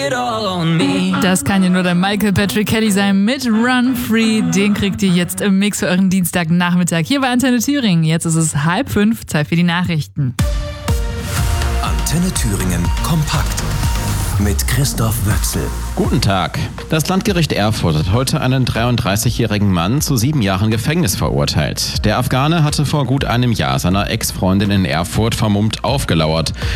Das kann ja nur der Michael Patrick Kelly sein mit Run Free. Den kriegt ihr jetzt im Mix für euren Dienstagnachmittag hier bei Antenne Thüringen. Jetzt ist es 4:30, Zeit für die Nachrichten. Antenne Thüringen kompakt mit Christoph Wöchsel. Guten Tag. Das Landgericht Erfurt hat heute einen 33-jährigen Mann zu 7 Jahren Gefängnis verurteilt. Der Afghane hatte vor gut einem Jahr seiner Ex-Freundin in Erfurt vermummt aufgelauert.